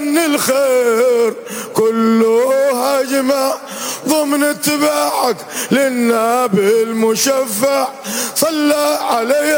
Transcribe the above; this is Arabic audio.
ان الخير كله هجمة ضمن اتباعك للنبي المشفع صلى عليه